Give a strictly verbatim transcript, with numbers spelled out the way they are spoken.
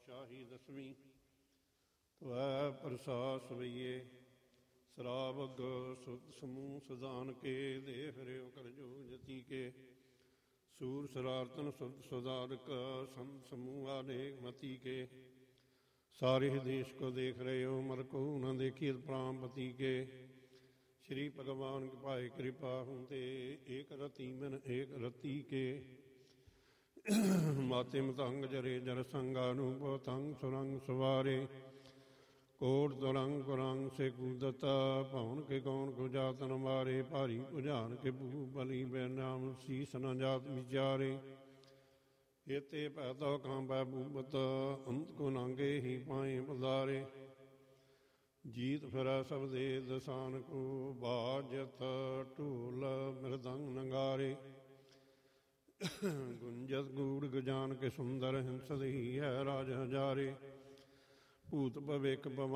ਪਾਤਸ਼ਾਹੀ ਦਸਵੀਂ। ਤਵੈ ਪ੍ਰਸਾਦ ਸਵਈਏ ਸਰਾਬਗ ਸੁਤ ਸਮੂਹ ਸਦਾਨ ਕੇ। ਦੇਖ ਰਿਓ ਕਰ ਜੋਗ ਜਤੀ ਕੇ ਸੂਰ ਸਰਾਰਤਨ ਸੁਤ ਸੁਦਾਰਕ। ਸੰਤ ਸਮੂਹ ਆਨੇਕ ਮਤੀ ਕੇ। ਸਾਰੇ ਦੇਸ਼ ਕੋ ਦੇਖ ਰਹੇ ਹੋ ਮਰ ਕੋ न देखिए प्राणपति के। श्री भगवान की पाए कृपा होते एक रति मन एक रति के। माते मतंग जरे जर संगानुभव तंग सुरंग सवारे। कोट तुरंग कुरंग से कूदता पवन के कौन को जातन मारे। भारी भुजान के भू बलि बैनाम शीस न जात विचारे। एते पैदा कांबा भूपत अंत को नांगे ही पाए पधारे। जीत फिरा सब दे दसान को बाजत ढोल मृदंग नगारे। गुंजत गूढ़ गजान के सुंदर हिंसद ही है राज हजारे। भूत भविक